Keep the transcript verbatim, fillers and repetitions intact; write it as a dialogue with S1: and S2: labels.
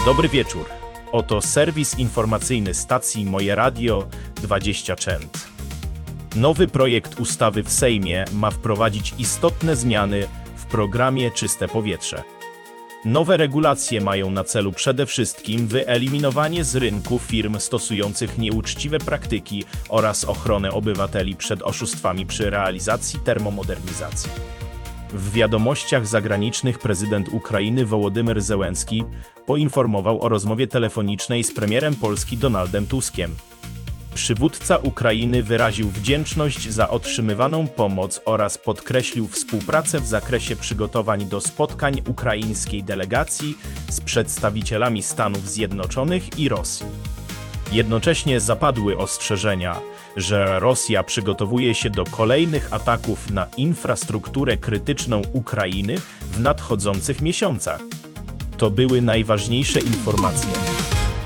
S1: Dobry wieczór. Oto serwis informacyjny stacji Moje Radio dwadzieścia Cent. Nowy projekt ustawy w Sejmie ma wprowadzić istotne zmiany w programie Czyste Powietrze. Nowe regulacje mają na celu przede wszystkim wyeliminowanie z rynku firm stosujących nieuczciwe praktyki oraz ochronę obywateli przed oszustwami przy realizacji termomodernizacji. W wiadomościach zagranicznych prezydent Ukrainy Wołodymyr Zełenski poinformował o rozmowie telefonicznej z premierem Polski Donaldem Tuskiem. Przywódca Ukrainy wyraził wdzięczność za otrzymywaną pomoc oraz podkreślił współpracę w zakresie przygotowań do spotkań ukraińskiej delegacji z przedstawicielami Stanów Zjednoczonych i Rosji. Jednocześnie zapadły ostrzeżenia, że Rosja przygotowuje się do kolejnych ataków na infrastrukturę krytyczną Ukrainy w nadchodzących miesiącach. To były najważniejsze informacje.